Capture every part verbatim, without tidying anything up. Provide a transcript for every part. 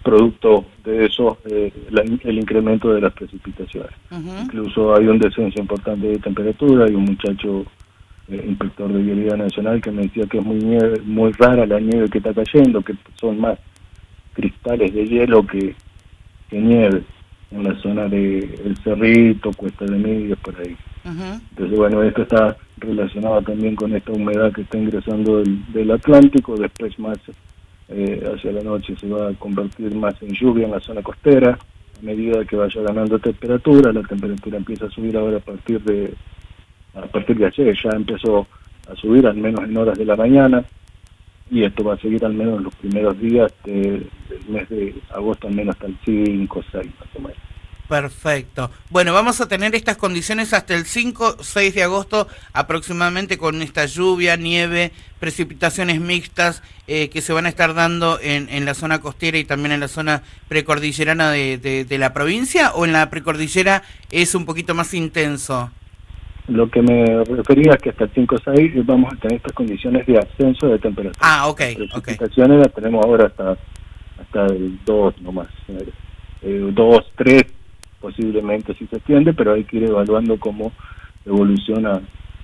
producto de eso eh, la, el incremento de las precipitaciones. Uh-huh. Incluso hay un descenso importante de temperatura. Hay un muchacho eh, inspector de Vialidad Nacional que me decía que es muy nieve, muy rara la nieve que está cayendo, que son más cristales de hielo que, que nieve en la zona de El Cerrito, Cuesta de Medios, por ahí. Uh-huh. Entonces, bueno, esto está relacionado también con esta humedad que está ingresando del, del Atlántico. Después más eh, hacia la noche se va a convertir más en lluvia en la zona costera. A medida que vaya ganando temperatura, la temperatura empieza a subir ahora a partir de a partir de ayer, ya empezó a subir al menos en horas de la mañana, y esto va a seguir al menos los primeros días de, del mes de agosto, al menos hasta el cinco, seis más o menos. Perfecto. Bueno, vamos a tener estas condiciones hasta el cinco, seis de agosto aproximadamente, con esta lluvia, nieve, precipitaciones mixtas eh, que se van a estar dando en, en la zona costera y también en la zona precordillerana de, de, de la provincia, ¿o en la precordillera es un poquito más intenso? Lo que me refería es que hasta el cinco o seis vamos a tener estas condiciones de ascenso de temperatura. Ah, ok. Las precipitaciones okay. Las tenemos ahora hasta hasta el dos nomás. Eh, dos, tres posiblemente si se extiende, pero hay que ir evaluando cómo evoluciona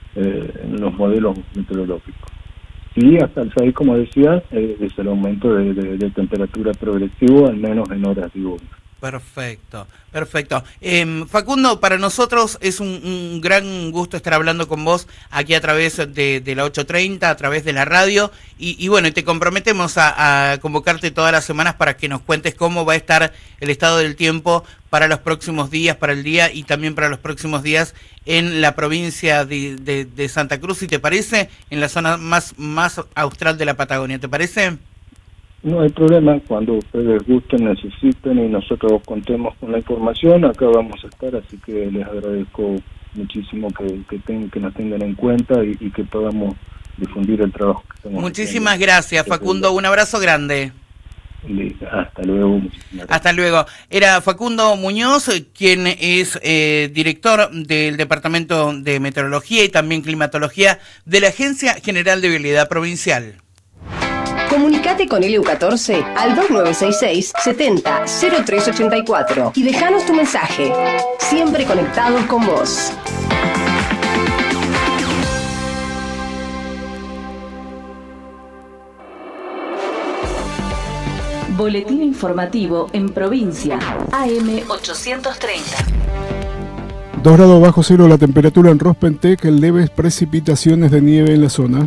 eh, en los modelos meteorológicos. Y hasta el seis, como decía, eh, es el aumento de, de, de temperatura progresivo, al menos en horas diurnas. Perfecto, perfecto. Eh, Facundo, para nosotros es un, un gran gusto estar hablando con vos aquí a través de, de la ocho treinta, a través de la radio, y, y bueno, te comprometemos a, a convocarte todas las semanas para que nos cuentes cómo va a estar el estado del tiempo para los próximos días, para el día y también para los próximos días en la provincia de, de, de Santa Cruz, si te parece, en la zona más, más austral de la Patagonia, ¿te parece? No hay problema, cuando ustedes gusten, necesiten y nosotros contemos con la información, acá vamos a estar, así que les agradezco muchísimo que, que, ten, que nos tengan en cuenta y, y que podamos difundir el trabajo que estamos Muchísimas haciendo. Gracias, Facundo, un abrazo grande. Hasta luego. Hasta luego. Era Facundo Muñoz, quien es eh, director del Departamento de Meteorología y también Climatología de la Agencia General de Vialidad Provincial. Comunicate con L U catorce al dos nueve seis seis, setenta, cero tres ochenta y cuatro y dejanos tu mensaje. Siempre conectados con vos. Boletín informativo en provincia. A M ochocientos treinta. dos grados bajo cero la temperatura en Rospentec, leves precipitaciones de nieve en la zona.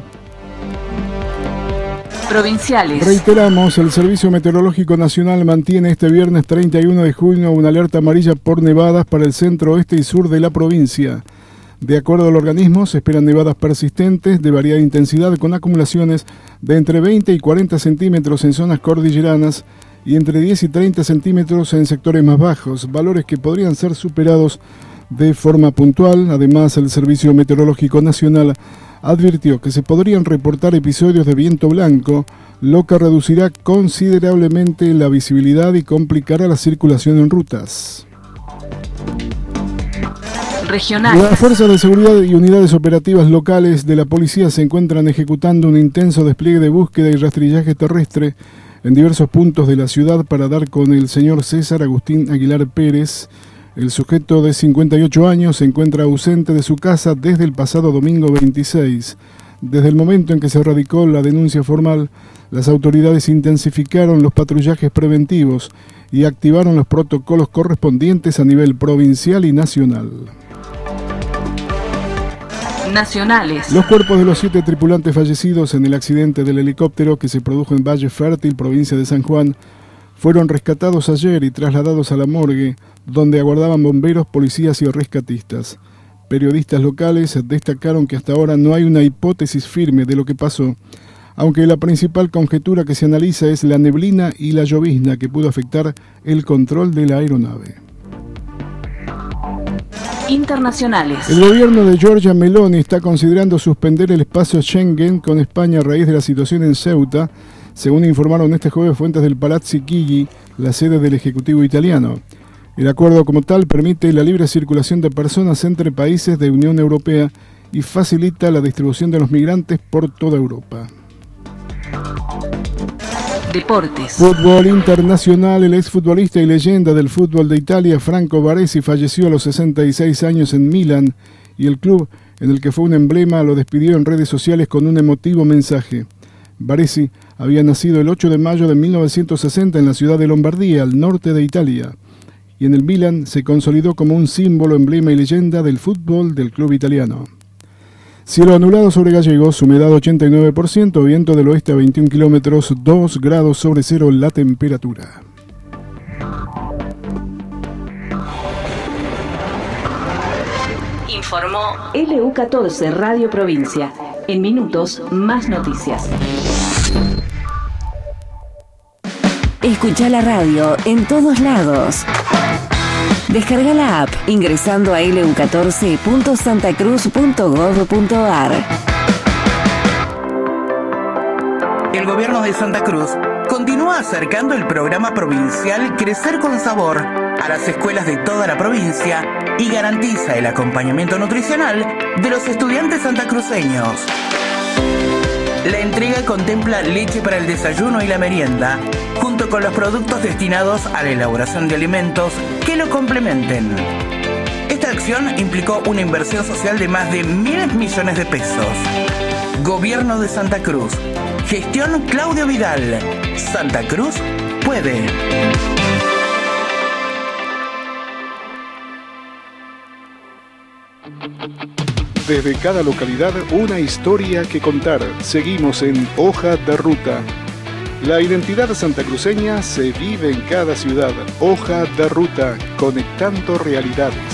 Provinciales. Reiteramos, el Servicio Meteorológico Nacional mantiene este viernes treinta y uno de junio una alerta amarilla por nevadas para el centro, oeste y sur de la provincia. De acuerdo al organismo, se esperan nevadas persistentes de variada intensidad con acumulaciones de entre veinte y cuarenta centímetros en zonas cordilleranas y entre diez y treinta centímetros en sectores más bajos, valores que podrían ser superados de forma puntual. Además, el Servicio Meteorológico Nacional advirtió que se podrían reportar episodios de viento blanco, lo que reducirá considerablemente la visibilidad y complicará la circulación en rutas. Regionales. Las fuerzas de seguridad y unidades operativas locales de la policía se encuentran ejecutando un intenso despliegue de búsqueda y rastrillaje terrestre en diversos puntos de la ciudad para dar con el señor César Agustín Aguilar Pérez. El sujeto de cincuenta y ocho años se encuentra ausente de su casa desde el pasado domingo veintiséis. Desde el momento en que se radicó la denuncia formal, las autoridades intensificaron los patrullajes preventivos y activaron los protocolos correspondientes a nivel provincial y nacional. Nacionales. Los cuerpos de los siete tripulantes fallecidos en el accidente del helicóptero que se produjo en Valle Fértil, provincia de San Juan, fueron rescatados ayer y trasladados a la morgue, donde aguardaban bomberos, policías y rescatistas. Periodistas locales destacaron que hasta ahora no hay una hipótesis firme de lo que pasó, aunque la principal conjetura que se analiza es la neblina y la llovizna que pudo afectar el control de la aeronave. Internacionales. El gobierno de Giorgia Meloni está considerando suspender el espacio Schengen con España a raíz de la situación en Ceuta, según informaron este jueves fuentes del Palazzo Chigi, la sede del Ejecutivo italiano. El acuerdo como tal permite la libre circulación de personas entre países de Unión Europea y facilita la distribución de los migrantes por toda Europa. Deportes. Fútbol internacional. El exfutbolista y leyenda del fútbol de Italia, Franco Baresi, falleció a los sesenta y seis años en Milán y el club en el que fue un emblema lo despidió en redes sociales con un emotivo mensaje. Baresi había nacido el ocho de mayo de mil novecientos sesenta en la ciudad de Lombardía, al norte de Italia, y en el Milan se consolidó como un símbolo, emblema y leyenda del fútbol del club italiano. Cielo anulado sobre Gallegos, humedad ochenta y nueve por ciento, viento del oeste a veintiún kilómetros, dos grados sobre cero la temperatura. Informó L U catorce Radio Provincia. En minutos, más noticias. Escucha la radio en todos lados. Descarga la app ingresando a elu catorce punto santacruz punto gov punto ar. El gobierno de Santa Cruz continúa acercando el programa provincial Crecer con Sabor a las escuelas de toda la provincia y garantiza el acompañamiento nutricional de los estudiantes santacruceños. La entrega contempla leche para el desayuno y la merienda, junto con los productos destinados a la elaboración de alimentos que lo complementen. Esta acción implicó una inversión social de más de mil millones de pesos. Gobierno de Santa Cruz. Gestión Claudio Vidal. Santa Cruz puede. Desde cada localidad, una historia que contar. Seguimos en Hoja de Ruta. La identidad santacruceña se vive en cada ciudad. Hoja de Ruta, conectando realidades.